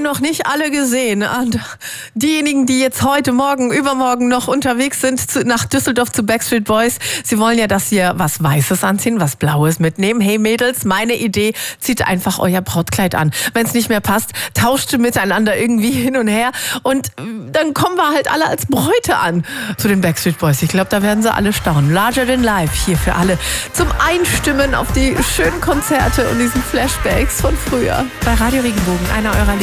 noch nicht alle gesehen. Und diejenigen, die jetzt heute, morgen, übermorgen noch unterwegs sind nach Düsseldorf zu Backstreet Boys, sie wollen ja, dass ihr was Weißes anziehen, was Blaues mitnehmen. Hey Mädels, meine Idee, zieht einfach euer Brautkleid an. Wenn es nicht mehr passt, tauscht miteinander irgendwie hin und her. Und dann kommen wir halt alle als Bräute an zu den Backstreet Boys. Ich glaube, da werden sie alle staunen. Larger than life hier für alle zum Einstimmen auf die schönen Konzerte und diesen Flashbacks von früher bei Radio Regenbogen, einer eurer